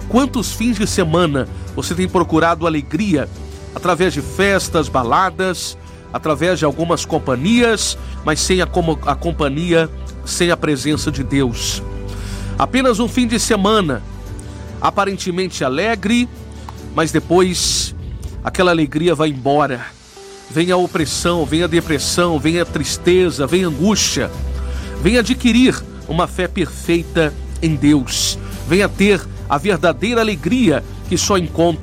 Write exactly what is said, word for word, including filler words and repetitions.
Quantos fins de semana você tem procurado alegria através de festas, baladas, através de algumas companhias, mas sem a, como, a companhia, sem a presença de Deus? Apenas um fim de semana, aparentemente alegre, mas depois aquela alegria vai embora. Vem a opressão, vem a depressão, vem a tristeza, vem a angústia. Vem adquirir uma fé perfeita em Deus. Venha ter a verdadeira alegria que só encontra